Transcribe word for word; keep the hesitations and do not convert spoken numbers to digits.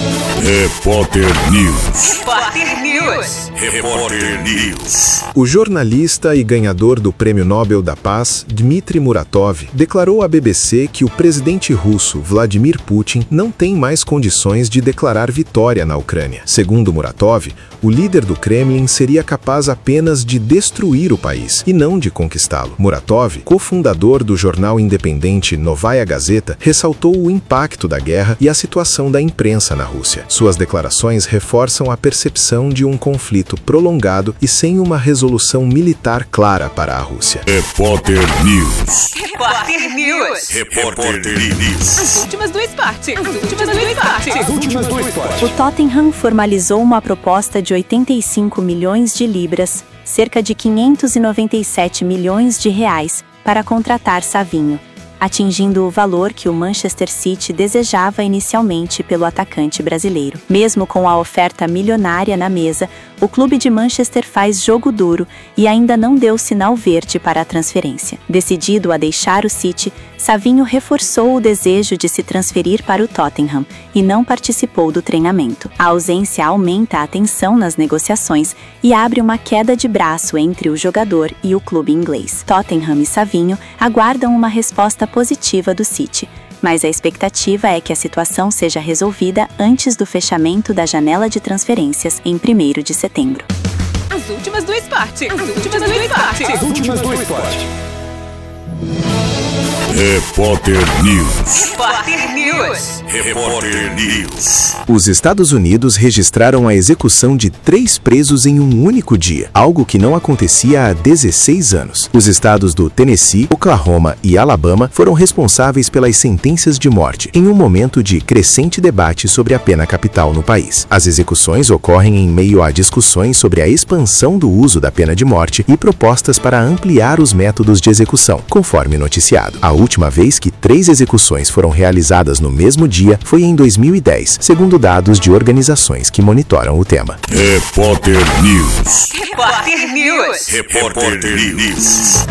Repórter News. Repórter News. Repórter News. O jornalista e ganhador do Prêmio Nobel da Paz, Dmitry Muratov, declarou à B B C que o presidente russo, Vladimir Putin, não tem mais condições de declarar vitória na Ucrânia. Segundo Muratov, o líder do Kremlin seria capaz apenas de destruir o país e não de conquistá-lo. Muratov, cofundador do jornal independente Novaya Gazeta, ressaltou o impacto da guerra e a situação da imprensa na Rússia. Suas declarações reforçam a percepção de um conflito prolongado e sem uma resolução militar clara para a Rússia. Repórter News. Repórter News. Repórter News. As últimas do esporte. As últimas do esporte. As últimas do esporte. O Tottenham formalizou uma proposta de oitenta e cinco milhões de libras, cerca de quinhentos e noventa e sete milhões de reais, para contratar Savinho, atingindo o valor que o Manchester City desejava inicialmente pelo atacante brasileiro. Mesmo com a oferta milionária na mesa, o clube de Manchester faz jogo duro e ainda não deu sinal verde para a transferência. Decidido a deixar o City, Savinho reforçou o desejo de se transferir para o Tottenham e não participou do treinamento. A ausência aumenta a tensão nas negociações e abre uma queda de braço entre o jogador e o clube inglês. Tottenham e Savinho aguardam uma resposta positiva do City, mas a expectativa é que a situação seja resolvida antes do fechamento da janela de transferências em primeiro de setembro. As últimas do esporte. As últimas do esporte. As últimas do esporte. Repórter News. Repórter News. Repórter News. Os Estados Unidos registraram a execução de três presos em um único dia, algo que não acontecia há dezesseis anos. Os estados do Tennessee, Oklahoma e Alabama foram responsáveis pelas sentenças de morte, em um momento de crescente debate sobre a pena capital no país. As execuções ocorrem em meio a discussões sobre a expansão do uso da pena de morte e propostas para ampliar os métodos de execução, conforme noticiado. A A última vez que três execuções foram realizadas no mesmo dia foi em dois mil e dez, segundo dados de organizações que monitoram o tema. Repórter News. Repórter News. Repórter News.